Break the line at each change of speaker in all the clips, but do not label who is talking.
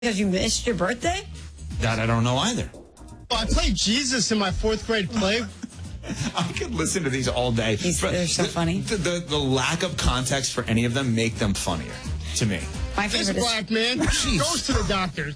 Because you missed your birthday?
That I don't know either.
Well, I played Jesus in my 4th grade play.
I could listen to these all day.
They're so funny.
The lack of context for any of them make them funnier to me.
My
This
favorite is
black man goes to the doctor.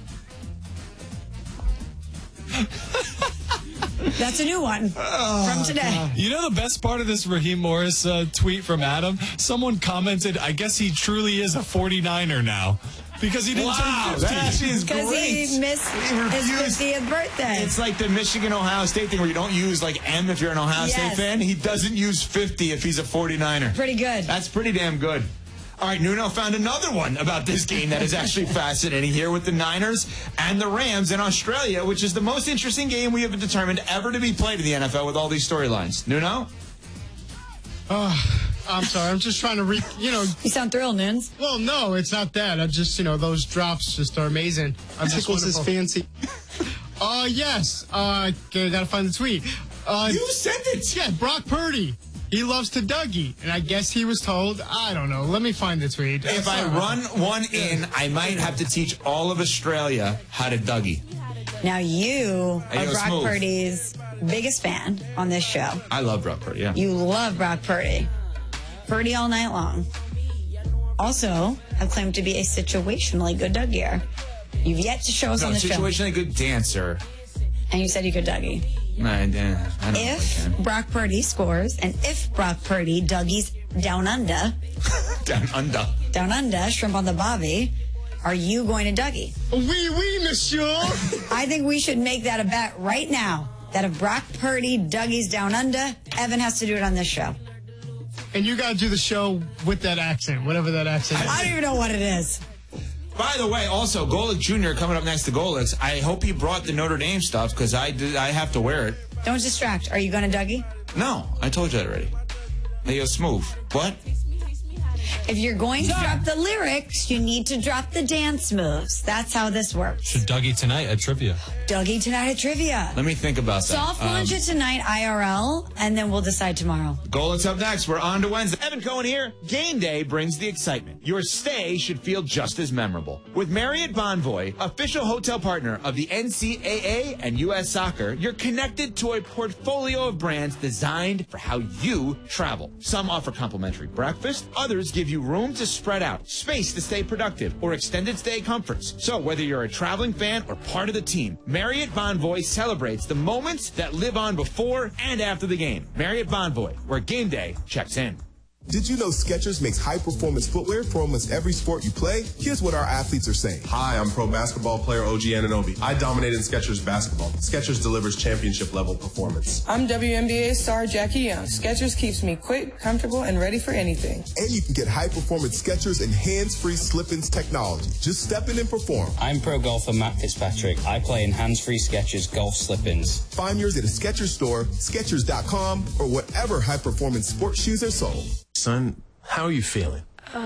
that's a new one from today.
You know the best part of this Raheem Morris tweet from Adam? Someone commented, I guess he truly is a 49er now. Because he didn't turn 50.
That actually is
Because
great.
he missed his 50th birthday.
It's like the Michigan-Ohio State thing where you don't use like M if you're an Ohio State fan. He doesn't use 50 if he's a 49er.
Pretty good.
That's pretty damn good. All right, Nuno found another one about this game that is actually fascinating here with the Niners and the Rams in Australia, which is the most interesting game we have determined ever to be played in the NFL with all these storylines. Nuno?
I'm sorry. I'm just trying to
You sound thrilled, Nunes.
Well, no, it's not that. I just, those drops just are amazing.
Tickles his fancy.
Yes. Gotta find the tweet.
You sent it.
Yeah, Brock Purdy. He loves to Dougie. And I guess he was told, I don't know. Let me find the tweet.
If I run one in, I might have to teach all of Australia how to Dougie.
Now you are Brock
Smooth.
Purdy's biggest fan on this show.
I love Brock Purdy, yeah.
You love Brock Purdy. Purdy all night long. Also, have claimed to be a situationally good Dougie. You've yet to show us on the show.
Situationally good dancer.
And you said you could Dougie.
I don't
If Brock Purdy scores, and if Brock Purdy Dougie's down under,
down under,
shrimp on the bobby, are you going to Dougie?
Oui, monsieur.
I think we should make that a bet right now, that if Brock Purdy Dougie's down under, Evan has to do it on this show.
And you gotta do the show with that accent, whatever that accent is.
I don't even know what it is.
By the way, also, Golick Jr. coming up next to Golick's. I hope he brought the Notre Dame stuff because I have to wear it.
Don't distract. Are you going to Dougie?
No, I told you that already. Hey, yo, Smooth. What?
If you're going to drop the lyrics, you need to drop the dance moves. That's how this works.
Should Dougie tonight at trivia.
Dougie tonight at trivia.
Let me think about that.
Soft launch it tonight, IRL, and then we'll decide tomorrow.
Golick's up next. We're on to Wednesday. Evan Cohen here. Game day brings the excitement. Your stay should feel just as memorable. With Marriott Bonvoy, official hotel partner of the NCAA and U.S. Soccer, you're connected to a portfolio of brands designed for how you travel. Some offer complimentary breakfast. Others give you room to spread out, space to stay productive, or extended stay comforts. So whether you're a traveling fan or part of the team, Marriott Bonvoy celebrates the moments that live on before and after the game. Marriott Bonvoy, where game day checks in.
Did you know Skechers makes high-performance footwear for almost every sport you play? Here's what our athletes are saying.
Hi, I'm pro basketball player OG Anunoby. I dominated Skechers basketball. Skechers delivers championship-level performance.
I'm WNBA star Jackie Young. Skechers keeps me quick, comfortable, and ready for anything.
And you can get high-performance Skechers and hands-free slip-ins technology. Just step in and perform.
I'm pro golfer Matt Fitzpatrick. I play in hands-free Skechers golf slip-ins.
Find yours at a Skechers store, Skechers.com, or whatever high-performance sports shoes are sold.
Son, how are you feeling?